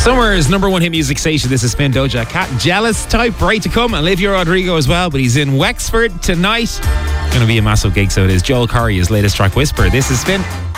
Summer's number one hit music station. This is Spin. Doja Cat, Jealous Type, right to come. Olivia Rodrigo as well, but he's in Wexford tonight. It's going to be a massive gig, so it is. Joel Corry, his latest track, Whisper. This is Spin.